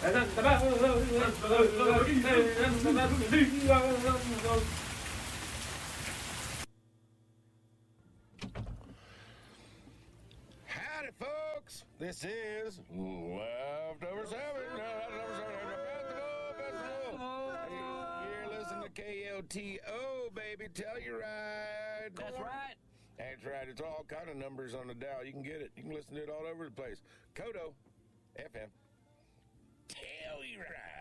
Howdy, folks. This is Leftovers Heaven. You're listening to KLTO, baby. Tell your ride. That's right. That's right. It's all kind of numbers on the dial. You can get it. You can listen to it all over the place. Kodo FM. Tell your ride.